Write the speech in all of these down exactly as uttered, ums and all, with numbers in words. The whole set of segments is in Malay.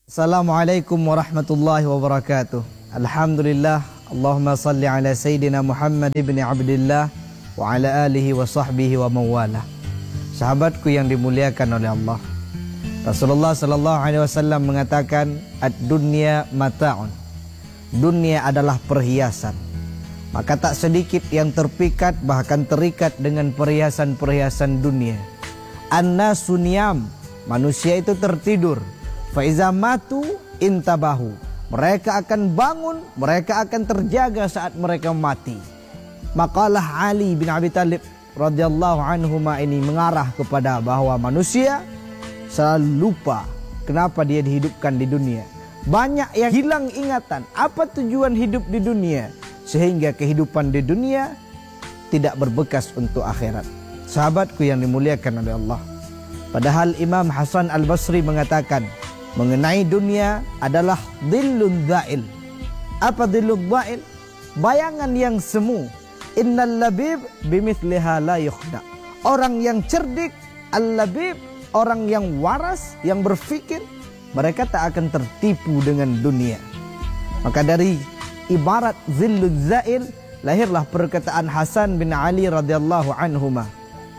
Assalamualaikum warahmatullahi wabarakatuh. Alhamdulillah, Allahumma salli ala Sayyidina Muhammad ibn Abdillah wa ala alihi wa sahbihi wa mawalah. Sahabatku yang dimuliakan oleh Allah, Rasulullah sallallahu alaihi wasallam mengatakan, ad-dunya mata'un. Dunia adalah perhiasan. Maka tak sedikit yang terpikat bahkan terikat dengan perhiasan-perhiasan dunia. An-nasu niyam, manusia itu tertidur. Faiza matu intabahu, mereka akan bangun, mereka akan terjaga saat mereka mati. Makalah Ali bin Abi Thalib radhiyallahu anhu ini mengarah kepada bahwa manusia selalu lupa kenapa dia dihidupkan di dunia. Banyak yang hilang ingatan apa tujuan hidup di dunia, sehingga kehidupan di dunia tidak berbekas untuk akhirat. Sahabatku yang dimuliakan oleh Allah, padahal Imam Hasan Al-Basri mengatakan mengenai dunia adalah dhillun dha'il. Apa dhillun dha'il? Bayangan yang semu. Innal labib bimithliha la yukhda. Orang yang cerdik, al-labib, orang yang waras, yang berfikir, mereka tak akan tertipu dengan dunia. Maka dari ibarat dhillun dha'il lahirlah perkataan Hasan bin Ali radhiyallahu anhuma,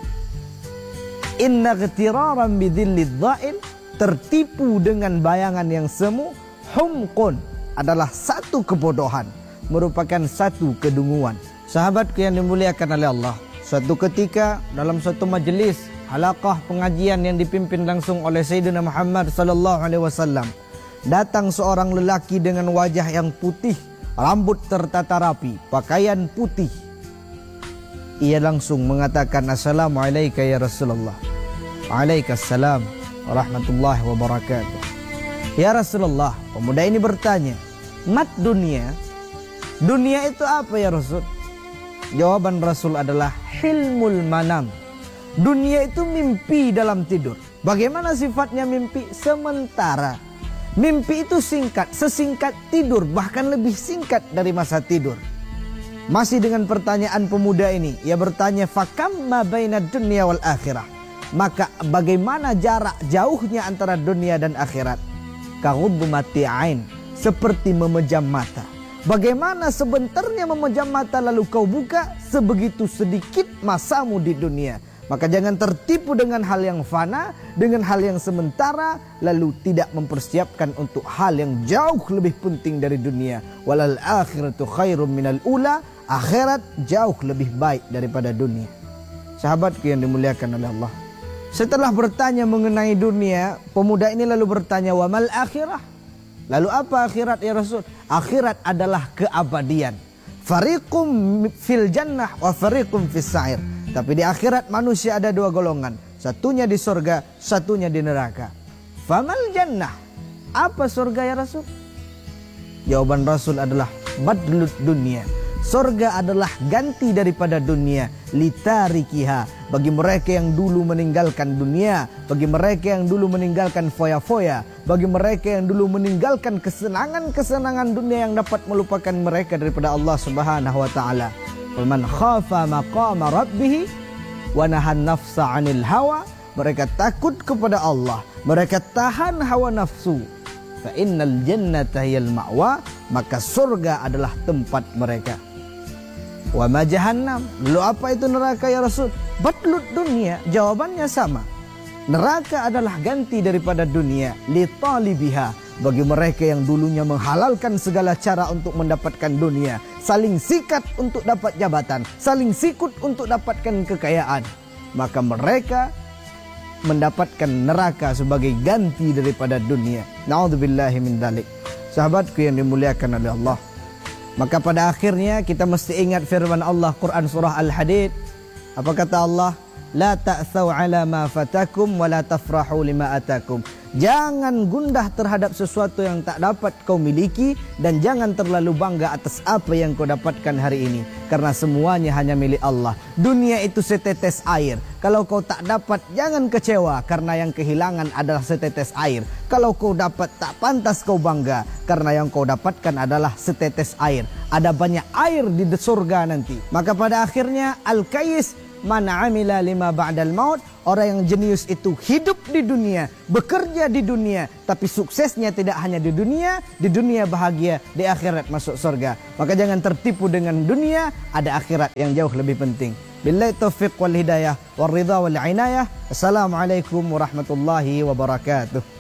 inna ghitiraran bidhillid dha'il, tertipu dengan bayangan yang semu, humqun, adalah satu kebodohan, merupakan satu kedunguan. Sahabatku yang dimuliakan oleh Allah, suatu ketika dalam suatu majlis halaqah pengajian yang dipimpin langsung oleh Sayyidina Muhammad sallallahu alaihi wasallam, datang seorang lelaki dengan wajah yang putih, rambut tertata rapi, pakaian putih. Ia langsung mengatakan, assalamualaikum ya Rasulullah. Waalaikumsalam warahmatullahi wabarakatuh. Ya Rasulullah, pemuda ini bertanya, mat dunia, dunia itu apa ya Rasul? Jawaban Rasul adalah hilmul manam. Dunia itu mimpi dalam tidur. Bagaimana sifatnya mimpi? Sementara. Mimpi itu singkat, sesingkat tidur, bahkan lebih singkat dari masa tidur. Masih dengan pertanyaan pemuda ini, ia bertanya, fakam ma baina dunya wal akhirah. Maka bagaimana jarak jauhnya antara dunia dan akhirat? Kaghudmati ain, seperti memejam mata. Bagaimana sebentarnya memejam mata lalu kau buka, sebegitu sedikit masamu di dunia. Maka jangan tertipu dengan hal yang fana, dengan hal yang sementara, lalu tidak mempersiapkan untuk hal yang jauh lebih penting dari dunia. Walal akhiratu khairum minal ula, akhirat jauh lebih baik daripada dunia. Sahabatku yang dimuliakan oleh Allah, setelah bertanya mengenai dunia, pemuda ini lalu bertanya, wa mal akhirah? Lalu apa akhirat ya Rasul? Akhirat adalah keabadian. Fariqum fil jannah wa fariqum fis sa'ir. Tapi di akhirat manusia ada dua golongan, satunya di surga, satunya di neraka. Famal jannah? Apa surga ya Rasul? Jawaban Rasul adalah badlut dunia. Surga adalah ganti daripada dunia, litarikiha, bagi mereka yang dulu meninggalkan dunia, bagi mereka yang dulu meninggalkan foya-foya, bagi mereka yang dulu meninggalkan kesenangan-kesenangan dunia yang dapat melupakan mereka daripada Allah Subhanahu wa taala. Man khafa maqama rabbih wa nahan nafsa 'anil hawa, mereka takut kepada Allah, mereka tahan hawa nafsu. Fa innal jannata hiyal ma'wa, maka surga adalah tempat mereka. Wa ma jahannam, lalu apa itu neraka ya Rasul? Batlut dunia, jawabannya sama. Neraka adalah ganti daripada dunia, li talibiha, bagi mereka yang dulunya menghalalkan segala cara untuk mendapatkan dunia, saling sikat untuk dapat jabatan, saling sikut untuk dapatkan kekayaan, maka mereka mendapatkan neraka sebagai ganti daripada dunia. Na'udzubillahi min dzalik. Sahabatku yang dimuliakan oleh Allah, maka pada akhirnya kita mesti ingat firman Allah Quran surah Al-Hadid. Apa kata Allah? La ta'thaw ala ma fatakum wa la tafrahu lima atakum. Jangan gundah terhadap sesuatu yang tak dapat kau miliki, dan jangan terlalu bangga atas apa yang kau dapatkan hari ini, karena semuanya hanya milik Allah. Dunia itu setetes air. Kalau kau tak dapat, jangan kecewa, karena yang kehilangan adalah setetes air. Kalau kau dapat, tak pantas kau bangga, karena yang kau dapatkan adalah setetes air. Ada banyak air di surga nanti. Maka pada akhirnya Al-Kais man amila lima ba'dal maut. Orang yang jenius itu hidup di dunia, bekerja di dunia, tapi suksesnya tidak hanya di dunia, di dunia bahagia, di akhirat masuk surga. Maka jangan tertipu dengan dunia, ada akhirat yang jauh lebih penting. Billahi taufiq wal hidayah wal ridha wal inayah. Assalamualaikum warahmatullahi wabarakatuh.